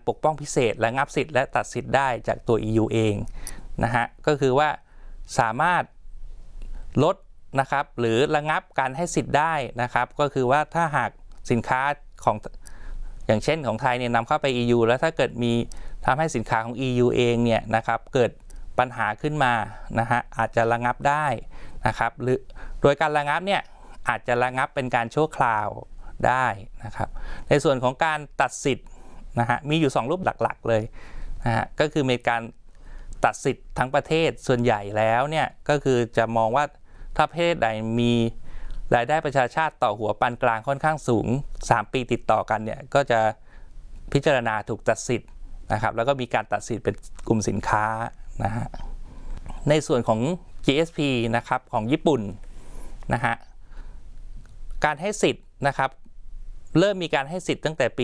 ปกป้องพิเศษระงับสิทธิ์และตัดสิทธิ์ได้จากตัว EU เองนะฮะก็คือว่าสามารถลดนะครับหรือระงับการให้สิทธิ์ได้นะครับก็คือว่าถ้าหากสินค้าของอย่างเช่นของไทยเนี่ยนำเข้าไป EU แล้วถ้าเกิดมีทำให้สินค้าของ EU เองเนี่ยนะครับเกิดปัญหาขึ้นมานะฮะอาจจะระงับได้นะครับหรือโดยการระงับเนี่ยอาจจะระงับเป็นการชั่วคราวได้นะครับในส่วนของการตัดสิทธิ์นะฮะมีอยู่2รูปหลักๆเลยนะฮะก็คือมีการตัดสิทธิ์ทั้งประเทศส่วนใหญ่แล้วเนี่ยก็คือจะมองว่าถ้าประเทศใดมีรายได้ประชาชาติต่อหัวปานกลางค่อนข้างสูง3 ปีติดต่อกันเนี่ยก็จะพิจารณาถูกตัดสิทธิ์นะครับแล้วก็มีการตัดสิทธิ์เป็นกลุ่มสินค้านะฮะในส่วนของ GSP นะครับของญี่ปุ่นนะฮะการให้สิทธิ์นะครับเริ่มมีการให้สิทธิ์ตั้งแต่ปี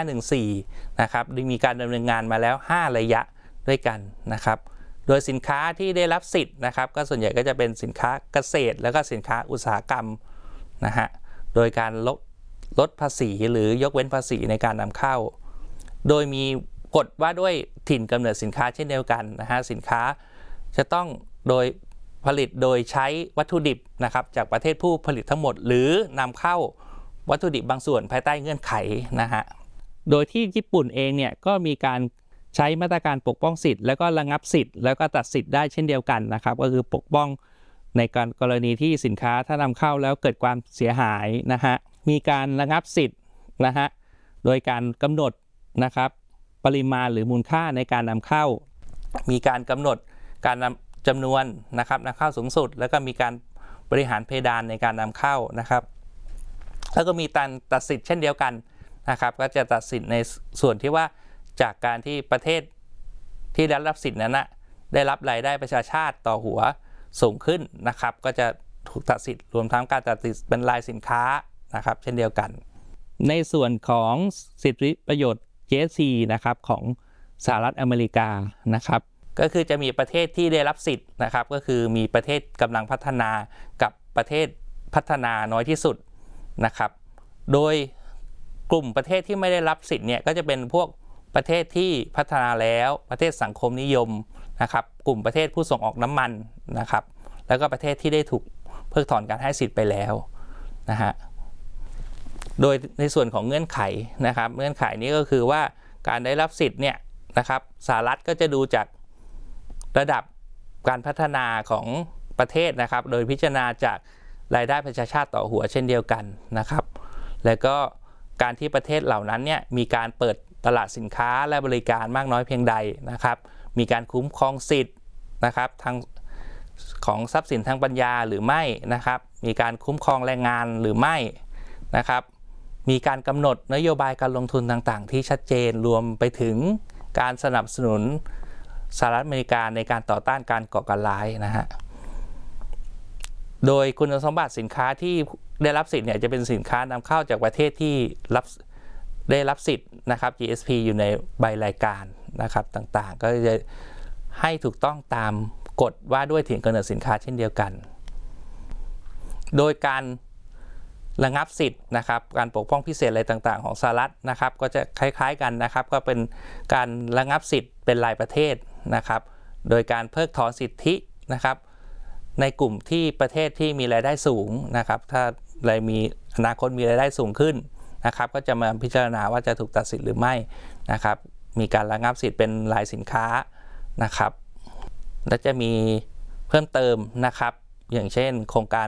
2514นะครับมีการดำเนินงานมาแล้ว5 ระยะด้วยกันนะครับโดยสินค้าที่ได้รับสิทธิ์นะครับก็ส่วนใหญ่ก็จะเป็นสินค้าเกษตรแล้วก็สินค้าอุตสาหกรรมนะฮะโดยการลดภาษีหรือยกเว้นภาษีในการนำเข้าโดยมีกฎว่าด้วยถิ่นกำเนิดสินค้าเช่นเดียวกันนะฮะสินค้าจะต้องโดยผลิตโดยใช้วัตถุดิบนะครับจากประเทศผู้ผลิตทั้งหมดหรือนำเข้าวัตถุดิบบางส่วนภายใต้เงื่อนไขนะฮะโดยที่ญี่ปุ่นเองเนี่ยก็มีการใช้มาตรการปกป้องสิทธิ์แล้วก็ระงับสิทธิ์แล้วก็ตัดสิทธิ์ได้เช่นเดียวกันนะครับก็คือปกป้องในกรณีที่สินค้าถ้านำเข้าแล้วเกิดความเสียหายนะฮะมีการระงับสิทธิ์นะฮะโดยการกำหนดนะครับปริมาณหรือมูลค่าในการนำเข้ามีการกำหนดการจำนวนนะครับนำเข้าสูงสุดแล้วก็มีการบริหารเพดานในการนำเข้านะครับแล้วก็มีการตัดสิทธิ์เช่นเดียวกันนะครับก็จะตัดสิทธิ์ในส่วนที่ว่าจากการที่ประเทศที่ได้รับสิทธิ์นั้นนะได้รับรายได้ประชาชาติต่อหัวสูงขึ้นนะครับก็จะถูกตัดสิทธิ์รวมทั้งการตัดสิทธิ์เป็นรายสินค้านะครับเช่นเดียวกันในส่วนของสิทธิประโยชน์ GSP นะครับของสหรัฐอเมริกานะครับก็คือจะมีประเทศที่ได้รับสิทธิ์นะครับก็คือมีประเทศกำลังพัฒนากับประเทศพัฒนาน้อยที่สุดนะครับโดยกลุ่มประเทศที่ไม่ได้รับสิทธิ์เนี่ยก็จะเป็นพวกประเทศที่พัฒนาแล้วประเทศสังคมนิยมนะครับกลุ่มประเทศผู้ส่งออกน้ำมันนะครับแล้วก็ประเทศที่ได้ถูกเพิกถอนการให้สิทธิ์ไปแล้วนะฮะโดยในส่วนของเงื่อนไขนะครับเงื่อนไขนี้ก็คือว่าการได้รับสิทธิ์เนี่ยนะครับสหรัฐก็จะดูจากระดับการพัฒนาของประเทศนะครับโดยพิจารณาจากรายได้ประชาชาติต่อหัวเช่นเดียวกันนะครับแล้วก็การที่ประเทศเหล่านั้นเนี่ยมีการเปิดตลาดสินค้าและบริการมากน้อยเพียงใดนะครับมีการคุ้มครองสิทธิ์นะครับทางของทรัพย์สินทางปัญญาหรือไม่นะครับมีการคุ้มครองแรงงานหรือไม่นะครับมีการกำหนดนโยบายการลงทุนต่างๆที่ชัดเจนรวมไปถึงการสนับสนุนสหรัฐอเมริกาในการต่อต้านการก่อการร้ายนะฮะโดยคุณสมบัติสินค้าที่ได้รับสิทธิ์เนี่ยจะเป็นสินค้านำเข้าจากประเทศที่ได้รับสิทธิ์นะครับ GSP อยู่ในใบรายการนะครับต่างๆก็จะให้ถูกต้องตามกฎว่าด้วยถิ่นกำเนิดสินค้าเช่นเดียวกันโดยการระงับสิทธิ์นะครับการปกป้องพิเศษอะไรต่างๆของสหรัฐนะครับก็จะคล้ายๆกันนะครับก็เป็นการระงับสิทธิ์เป็นรายประเทศนะครับโดยการเพิกถอนสิทธินะครับในกลุ่มที่ประเทศที่มีรายได้สูงนะครับถ้ามีอนาคตมีรายได้สูงขึ้นนะครับก็จะมาพิจารณาว่าจะถูกตัดสิทธิ์หรือไม่นะครับมีการระงับสิทธิ์เป็นรายสินค้านะครับและจะมีเพิ่มเติมนะครับอย่างเช่นโครงการ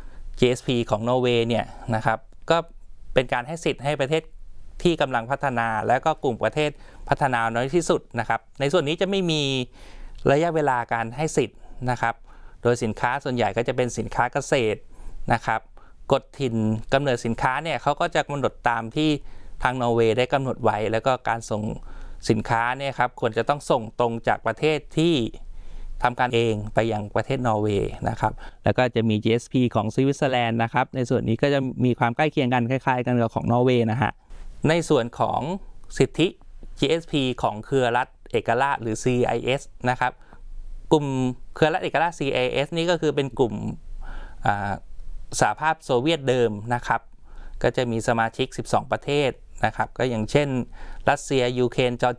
GSP ของนอร์เวย์เนี่ยนะครับก็เป็นการให้สิทธิ์ให้ประเทศที่กำลังพัฒนาและก็กลุ่มประเทศพัฒนาน้อยที่สุดนะครับในส่วนนี้จะไม่มีระยะเวลาการให้สิทธิ์นะครับโดยสินค้าส่วนใหญ่ก็จะเป็นสินค้าเกษตรนะครับกฎถิ่นกำเนิดสินค้าเนี่ยเขาก็จะกำหนดตามที่ทางนอร์เวย์ได้กำหนดไว้แล้วก็การส่งสินค้าเนี่ยครับควรจะต้องส่งตรงจากประเทศที่ทำการเองไปยังประเทศนอร์เวย์นะครับแล้วก็จะมี GSP ของสวิตเซอร์แลนด์นะครับในส่วนนี้ก็จะมีความใกล้เคียงกันคล้ายๆกันกับของนอร์เวย์นะฮะในส่วนของสิทธิ GSP ของเครือรัฐเอกราชหรือ CIS นะครับกลุ่มเครือรัฐเอกราช CIS นี่ก็คือเป็นกลุ่มสหภาพโซเวียตเดิมนะครับก็จะมีสมาชิก12ประเทศนะครับก็อย่างเช่นรัสเซียยูเครนจอร์